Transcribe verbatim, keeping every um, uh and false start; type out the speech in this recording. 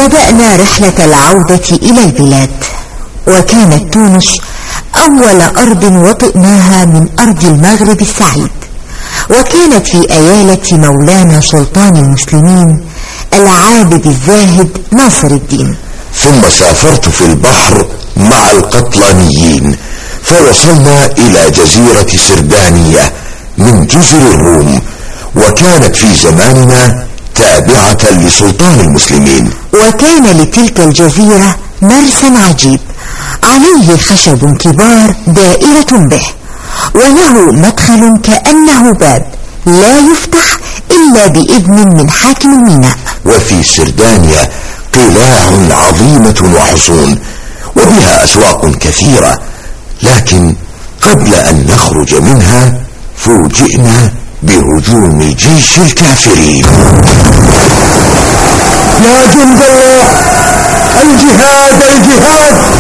بدأنا رحلة العودة إلى البلاد، وكانت تونس أول أرض وطئناها من أرض المغرب السعيد، وكانت في أيالة مولانا سلطان المسلمين العابد الزاهد ناصر الدين. ثم سافرت في البحر مع القطلانيين فوصلنا إلى جزيرة سردانية من جزر الروم، وكانت في زماننا تابعة لسلطان المسلمين. وكان لتلك الجزيرة مرسى عجيب عليه خشب كبار دائرة به، وله مدخل كأنه باب لا يفتح إلا بإذن من حاكم الميناء. وفي سردانيا قلاع عظيمة وحصون، وبها أسواق كثيرة، لكن قبل أن نخرج منها فوجئنا بهجوم جيش الكافرين. يا جند الله، الجهاد الجهاد،